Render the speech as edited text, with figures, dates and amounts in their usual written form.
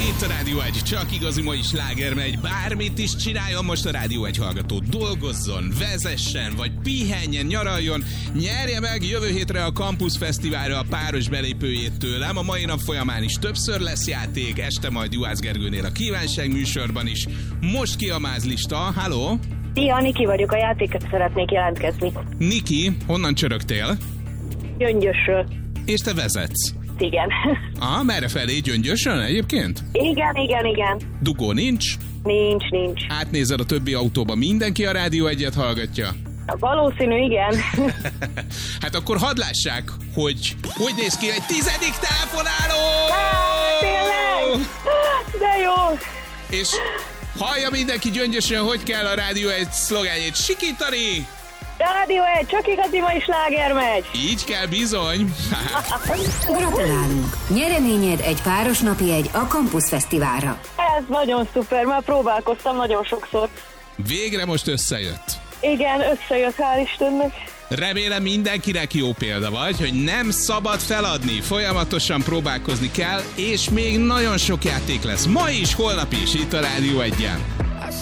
Itt a Rádió 1, csak igazi mai sláger megy. Bármit is csináljon most a Rádió 1 hallgató. Dolgozzon, vezessen, vagy pihenjen, nyaraljon. Nyerje meg jövő hétre a Campus Fesztiválra a páros belépőjét tőlem. A mai nap folyamán is többször lesz játék, este majd Juhász Gergőnél a kívánság műsorban is. Most ki a mázlista? Halló? Szia, Niki vagyok, a játékot szeretnék jelentkezni. Niki, honnan csörögtél? Gyöngyösről. És te vezetsz? Igen. Merre felé? Gyöngyösön egyébként? Igen. Dugó nincs? Nincs. Átnézed a többi autóba, mindenki a Rádió 1-et hallgatja? Valószínű, igen. Hát akkor hadd lássák, hogy néz ki egy 10. telefonáló! Tényleg? De jó! És hallja mindenki Gyöngyösön, hogy kell a Rádió 1 szlogánjét sikítani! Rádió 1, csak igazi mai sláger megy! Így kell bizony! Gratulálunk! Nyereményed egy páros napjegy a Campus Fesztiválra. Ez nagyon szuper, már próbálkoztam nagyon sokszor. Végre most összejött. Igen, összejött, hál' Istennek. Remélem mindenkinek jó példa vagy, hogy nem szabad feladni, folyamatosan próbálkozni kell, és még nagyon sok játék lesz ma is, holnap is itt a Rádió 1-en.